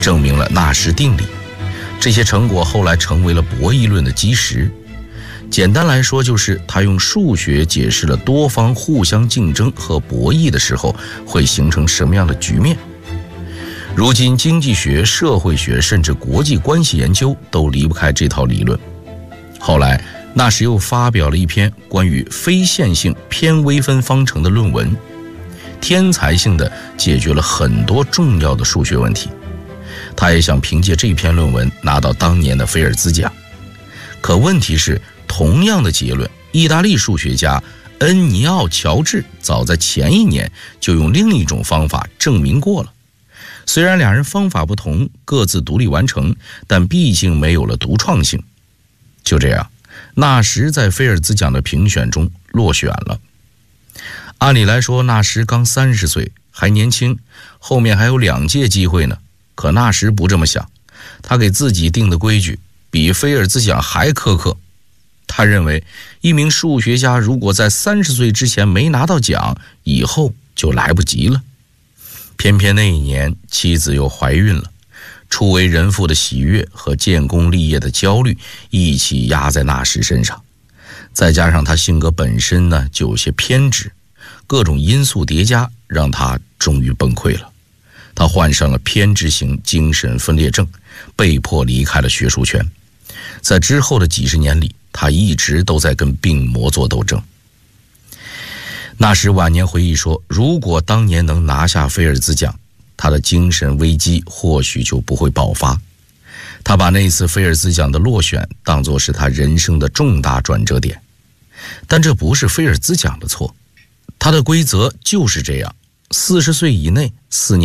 证明了纳什定理。这些成果后来成为了博弈论的基石。简单来说，就是他用数学解释了多方互相竞争和博弈的时候会形成什么样的局面。如今经济学、社会学甚至国际关系研究都离不开这套理论。后来纳什又发表了一篇关于非线性偏微分方程的论文，天才性地解决了很多重要的数学问题。他也想凭借这篇论文拿到当年的菲尔兹奖。可问题是，同样的结论，意大利数学家恩尼奥·乔治早在前一年就用另一种方法证明过了。虽然两人方法不同，各自独立完成，但毕竟没有了独创性。就这样，纳什在菲尔兹奖的评选中落选了。按理来说，纳什刚30岁，还年轻，后面还有2届机会呢。可纳什不这么想，他给自己定的规矩比菲尔兹奖还苛刻。他认为，一名数学家如果在30岁之前没拿到奖，以后就来不及了。偏偏那一年，妻子又怀孕了，初为人父的喜悦和建功立业的焦虑一起压在纳什身上，再加上他性格本身呢就有些偏执，各种因素叠加，让他终于崩溃了。他患上了偏执型精神分裂症，被迫离开了学术圈。在之后的几十年里，他一直都在跟病魔做斗争。纳什晚年回忆说，如果当年能拿下菲尔兹奖，他的精神危机或许就不会爆发。他把那次菲尔兹奖的落选当作是他人生的重大转折点。但这不是菲尔兹奖的错，他的规则就是这样，40岁以内4年